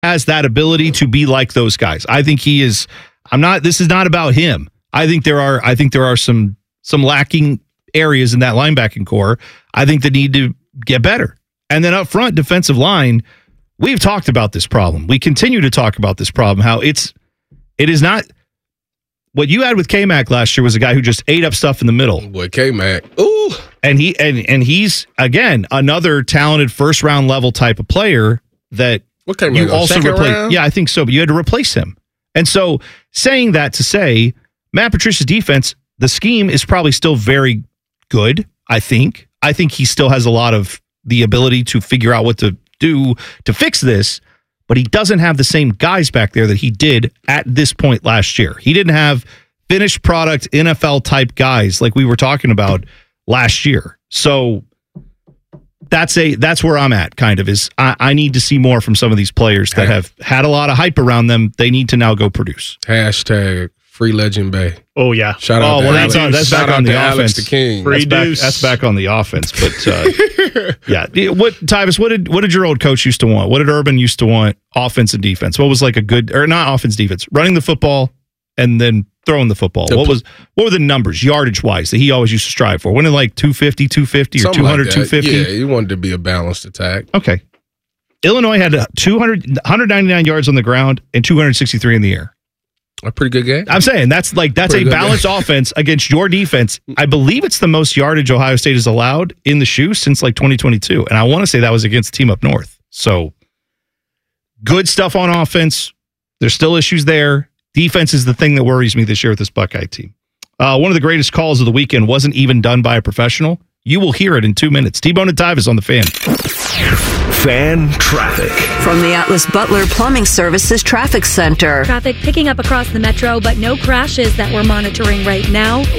has that ability to be like those guys. I think he is. This is not about him. I think there are some lacking areas in that linebacking core. I think they need to get better. And then up front, defensive line, we've talked about this problem. We continue to talk about this problem, how it is not what you had with K-Mac last year was a guy who just ate up stuff in the middle. Boy, K-Mac. Ooh. And he's again another talented first round level type of player that you also replaced. Yeah, I think so, but you had to replace him. And so saying that to say Matt Patricia's defense, the scheme is probably still very good, I think. I think he still has a lot of the ability to figure out what to do to fix this, but he doesn't have the same guys back there that he did at this point last year. He didn't have finished product NFL type guys like we were talking about last year. So that's where I'm at, kind of, is I need to see more from some of these players that have had a lot of hype around them. They need to now go produce. Hashtag Free Legend Bay. Oh, yeah. Shout out that's back on the offense. The King. That's back on the offense. But yeah, Tyvis, what did your old coach used to want? What did Urban used to want? Offense and defense. What was like a good, or not offense, defense, running the football and then throwing the football? What were the numbers, yardage wise, that he always used to strive for? Wasn't it like 250 or 200, like 250? Yeah, he wanted to be a balanced attack. Okay. Illinois had 199 yards on the ground and 263 in the air. A pretty good game. I'm saying that's a balanced offense against your defense. I believe it's the most yardage Ohio State has allowed in the shoe since like 2022. And I want to say that was against the team up north. So good stuff on offense. There's still issues there. Defense is the thing that worries me this year with this Buckeye team. One of the greatest calls of the weekend wasn't even done by a professional. You will hear it in 2 minutes. T-Bone and Tyvis on the Fan. Fan traffic. From the Atlas Butler Plumbing Services Traffic Center. Traffic picking up across the metro, but no crashes that we're monitoring right now.